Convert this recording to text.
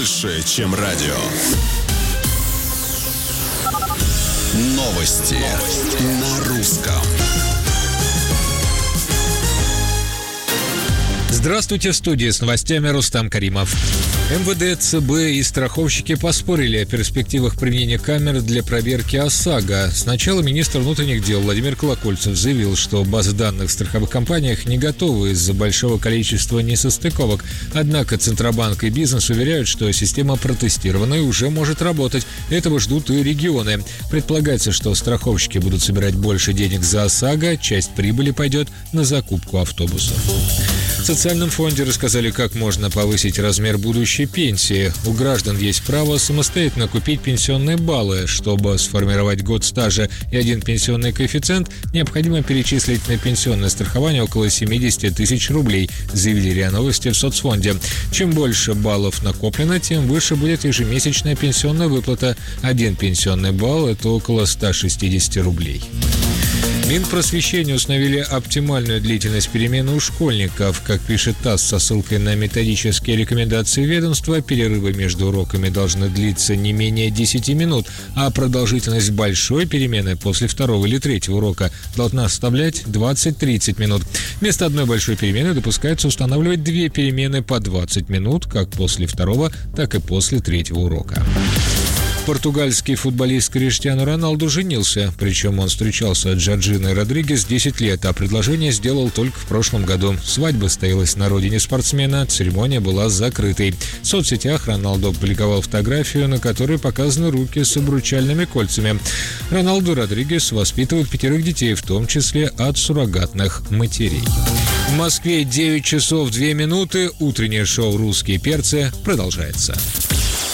больше, чем радио. Новости на русском. Здравствуйте, в студии с новостями Рустам Каримов. МВД, ЦБ и страховщики поспорили о перспективах применения камер для проверки ОСАГО. Сначала министр внутренних дел Владимир Колокольцев заявил, что базы данных в страховых компаниях не готовы из-за большого количества несостыковок. Однако Центробанк и бизнес уверяют, что система протестирована и уже может работать. Этого ждут и регионы. Предполагается, что страховщики будут собирать больше денег за ОСАГО, часть прибыли пойдет на закупку автобусов. В социальном фонде рассказали, как можно повысить размер будущей пенсии. У граждан есть право самостоятельно купить пенсионные баллы. Чтобы сформировать год стажа и один пенсионный коэффициент, необходимо перечислить на пенсионное страхование около 70 тысяч рублей, заявили РИА Новости в соцфонде. Чем больше баллов накоплено, тем выше будет ежемесячная пенсионная выплата. Один пенсионный балл – это около 160 рублей. Минпросвещения установили оптимальную длительность перемены у школьников. Как пишет ТАСС со ссылкой на методические рекомендации ведомства, перерывы между уроками должны длиться не менее 10 минут, а продолжительность большой перемены после второго или третьего урока должна составлять 20-30 минут. Вместо одной большой перемены допускается устанавливать 2 перемены по 20 минут, как после второго, так и после третьего урока. Португальский футболист Криштиану Роналду женился, причем он встречался с Джорджиной Родригес 10 лет, а предложение сделал только в прошлом году. Свадьба состоялась на родине спортсмена, церемония была закрытой. В соцсетях Роналду опубликовал фотографию, на которой показаны руки с обручальными кольцами. Роналду и Родригес воспитывают 5 детей, в том числе от суррогатных матерей. В Москве 9 часов 2 минуты. Утреннее шоу «Русские перцы» продолжается.